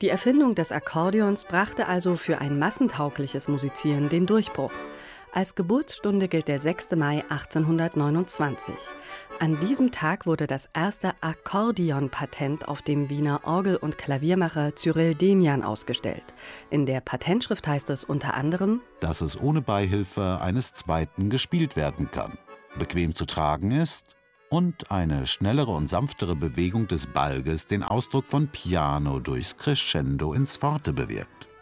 Die Erfindung des Akkordeons brachte also für ein massentaugliches Musizieren den Durchbruch. Als Geburtsstunde gilt der 6. Mai 1829. An diesem Tag wurde das erste Akkordeon-Patent auf dem Wiener Orgel- und Klaviermacher Cyril Demian ausgestellt. In der Patentschrift heißt es unter anderem, dass es ohne Beihilfe eines zweiten gespielt werden kann, bequem zu tragen ist und eine schnellere und sanftere Bewegung des Balges den Ausdruck von Piano durchs Crescendo ins Forte bewirkt.